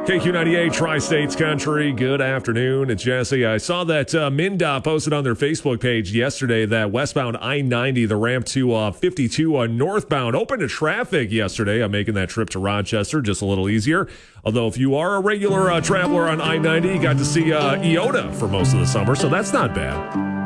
KQ98 Tri-States Country, good afternoon. It's Jesse. I saw that MnDOT posted on their Facebook page yesterday that westbound I-90, the ramp to 52 northbound, open to traffic yesterday. I'm making that trip to Rochester just a little easier. Although if you are a regular traveler on I-90, you got to see Iota for most of the summer, so that's not bad.